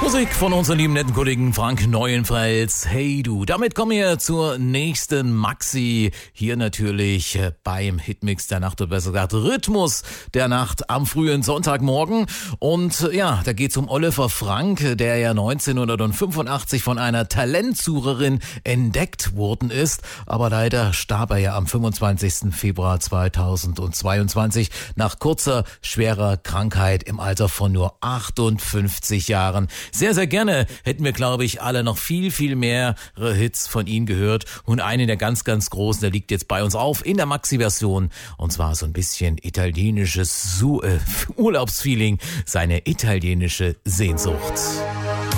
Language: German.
Musik von unseren lieben netten Kollegen Frank Neuenfels. Hey du, damit kommen wir zur nächsten Maxi. Hier natürlich beim Hitmix der Nacht, oder besser gesagt Rhythmus der Nacht am frühen Sonntagmorgen. Und ja, da geht's um Oliver Frank, der ja 1985 von einer Talentsucherin entdeckt worden ist. Aber leider starb er ja am 25. Februar 2022 nach kurzer, schwerer Krankheit im Alter von nur 58 Jahren. Sehr, sehr gerne hätten wir, glaube ich, alle noch viel, viel mehr Hits von ihm gehört. Und einen der ganz, ganz großen, der liegt jetzt bei uns auf in der Maxi-Version. Und zwar so ein bisschen italienisches Urlaubsfeeling, seine italienische Sehnsucht.